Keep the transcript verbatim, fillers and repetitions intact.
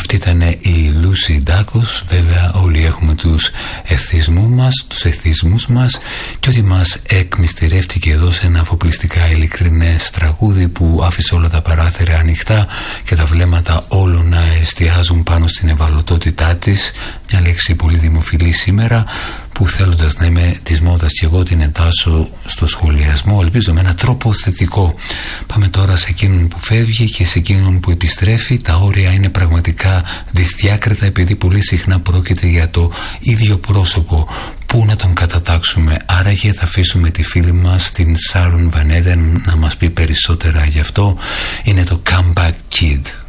Αυτή ήταν η Lucy Dacus. Βέβαια όλοι έχουμε τους εθισμούς μας, τους εθισμούς μας, και ότι μας εκμυστηρεύτηκε εδώ σε ένα αφοπλιστικά ειλικρινές τραγούδι που άφησε όλα τα παράθυρα ανοιχτά και τα βλέμματα όλων να εστιάζουν πάνω στην ευαλωτότητά της. Μια λέξη πολύ δημοφιλή σήμερα, που θέλοντας να είμαι της μόδας και εγώ την εντάσσω στο σχολιασμό, ελπίζω με έναν τρόπο θετικό. Πάμε τώρα σε εκείνον που φεύγει και σε εκείνον που επιστρέφει. Τα όρια είναι πραγματικά δυσδιάκριτα, επειδή πολύ συχνά πρόκειται για το ίδιο πρόσωπο. Πού να τον κατατάξουμε? Άραγε θα αφήσουμε τη φίλη μας την Sharon Van Etten να μας πει περισσότερα γι' αυτό. Είναι το Comeback Kid.